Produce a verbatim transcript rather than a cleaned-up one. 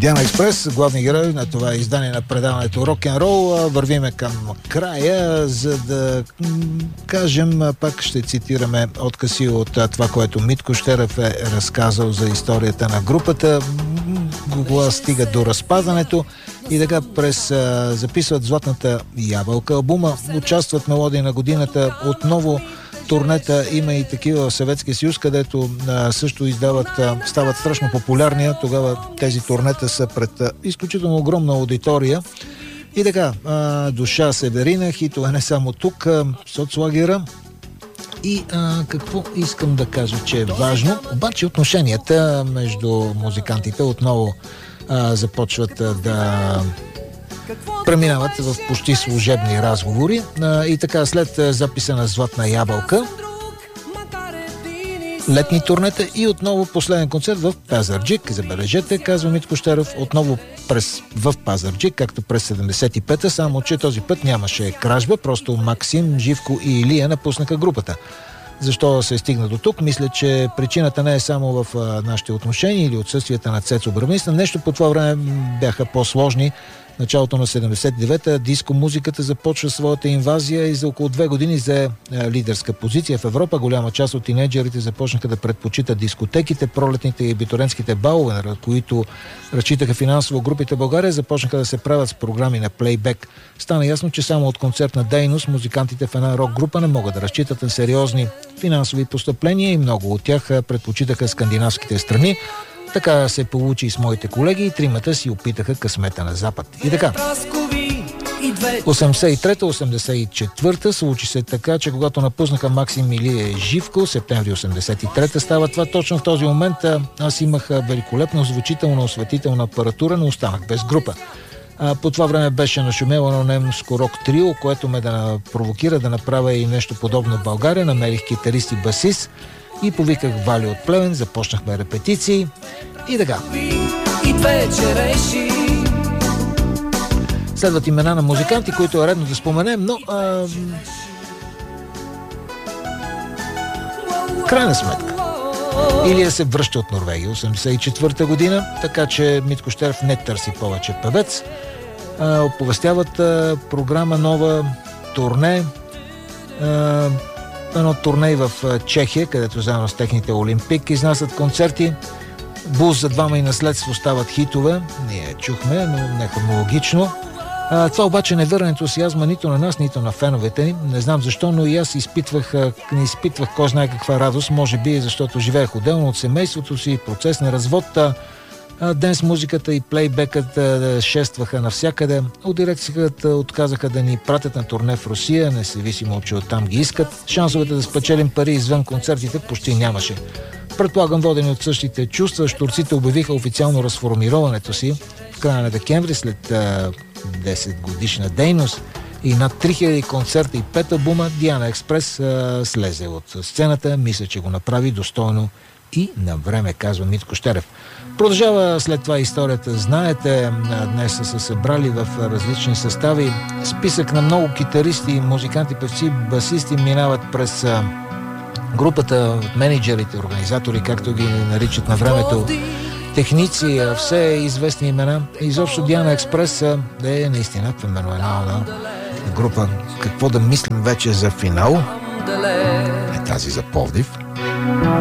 Диана Експрес, главни герой на това издание на предаването Рок-н-рол. Вървиме към края, за да кажем, пак ще цитираме откъси от това, което Митко Щерев е разказал за историята на групата. Гугла стига до разпадането и така през записват Златната ябълка албума, участват Мелодии на годината, отново турнета, има и такива в Съветския съюз, където а, също издават, а, стават страшно популярни. Тогава тези турнета са пред а, изключително огромна аудитория. И така, а, Душа Северина, хитове не само тук, а, Соцлагера. И а, какво искам да кажа, че е важно, обаче отношенията между музикантите отново а, започват а, да преминават в почти служебни разговори. И така, след записа на Златна ябълка, летни турнета и отново последен концерт в Пазарджик. Забележете, казва Митко Щерев, отново през, в Пазарджик, както през седемдесет и пета, само че този път нямаше кражба, просто Максим, Живко и Илия напуснаха групата. Защо се стигна до тук? Мисля, че причината не е само в а, нашите отношения или отсъствията на Цецо Бравнистън. Нещо по това време бяха по-сложни. Началото на седемдесет и девета диско музиката започва своята инвазия и за около две години взе лидерска позиция в Европа. Голяма част от тинейджерите започнаха да предпочитат дискотеките, пролетните и битуренските балове, на които разчитаха финансово групите в България, започнаха да се правят с програми на плейбек. Стана ясно, че само от концертна дейност музикантите в една рок-група не могат да разчитат на сериозни финансови постъпления и много от тях предпочитаха скандинавските страни. Така се получи и с моите колеги и тримата си опитаха късмета на Запад. И така, осемдесет и трета осемдесет и четвърта случи се така, че когато напуснаха Максим Илия Живко, септември осемдесет и трета става това. Точно в този момент аз имах великолепна озвучителна осветителна апаратура, но останах без група. По това време беше нашумело едно немско рок трио, което ме да провокира да направя и нещо подобно в България. Намерих китарист и басист и повиках Вали от Плевен, започнахме репетиции и така. Следват имена на музиканти, които е редно да споменем, но а... крайна сметка Илия се връща от Норвегия осемдесет и четвърта година, така че Митко Щерев не търси повече певец. А, оповестяват а, програма нова, турне, а, едно турне в Чехия, където заедно с техните Олимпик изнасят концерти. Буз за двама и наследство стават хитове. Ние чухме, но не хронологично. А, това обаче не върна ентусиазма нито на нас, нито на феновете ни. Не знам защо, но и аз изпитвах, не изпитвах кой знае каква радост. Може би защото живеех отделно от семейството си, процес на развод. Денс музиката и плейбекът шестваха навсякъде. От дирекцията отказаха да ни пратят на турне в Русия, независимо, че оттам ги искат. Шансовете да спечелим пари извън концертите почти нямаше. Предполагам, водени от същите чувства, щурците обявиха официално разформироването си в края на декември след десет годишна дейност и над три хиляди концерта и пет албума. Диана Експрес а, слезе от сцената. Мисля, че го направи достойно и на време, казва Митко Щерев. Продължава след това историята. Знаете, днес са се събрали в различни състави. Списък на много китаристи, музиканти, певци, басисти минават през а, групата, менеджерите, организатори, както ги наричат на времето, техници, все известни имена. Изобщо Диана Експрес е наистина феноменална група. Какво да мислим вече за финал? Е тази за Пловдив.